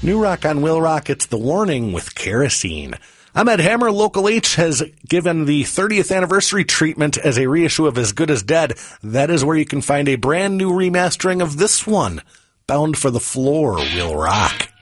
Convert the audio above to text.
New rock on Will Rock, it's The Warning with Kerosene. I'm Ed Hammer. Local H has given the 30th anniversary treatment as a reissue of As Good as Dead. That is where you can find a brand new remastering of this one, Bound for the Floor, Will Rock.